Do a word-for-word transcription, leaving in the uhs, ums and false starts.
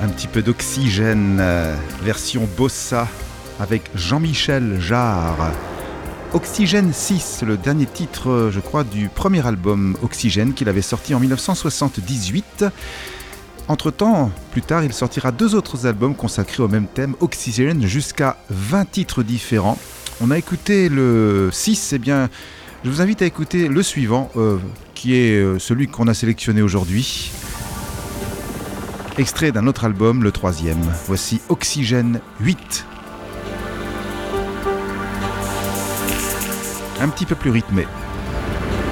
Un petit peu d'Oxygène, euh, version bossa, avec Jean-Michel Jarre. Oxygène six, le dernier titre, je crois, du premier album Oxygène qu'il avait sorti en dix-neuf cent soixante-dix-huit. Entre-temps, plus tard, il sortira deux autres albums consacrés au même thème, Oxygène, jusqu'à vingt titres différents. On a écouté le six, eh bien, je vous invite à écouter le suivant, euh, qui est euh, celui qu'on a sélectionné aujourd'hui. Extrait d'un autre album, le troisième. Voici Oxygène huit. Un petit peu plus rythmé.